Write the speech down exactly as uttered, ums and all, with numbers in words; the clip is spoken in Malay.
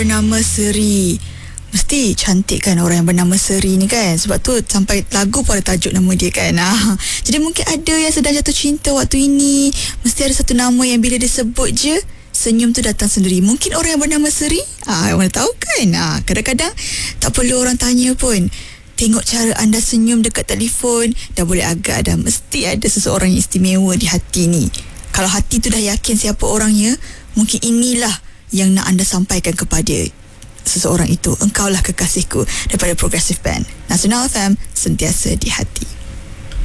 bernama Seri. Mesti cantik kan orang yang bernama Seri ni kan. Sebab tu sampai lagu pun ada tajuk nama dia kan. Ah. Jadi mungkin ada yang sedang jatuh cinta waktu ini. Mesti ada satu nama yang bila dia sebut je, senyum tu datang sendiri. Mungkin orang yang bernama Seri. Ah, mana tahu kan. Ah, kadang-kadang tak perlu orang tanya pun. Tengok cara anda senyum dekat telefon, dah boleh agak dah. Mesti ada seseorang yang istimewa di hati ni. Kalau hati tu dah yakin siapa orangnya, mungkin inilah yang nak anda sampaikan kepada seseorang itu. Engkaulah kekasihku, daripada Progressive Band. Nasional F M, sentiasa di hati.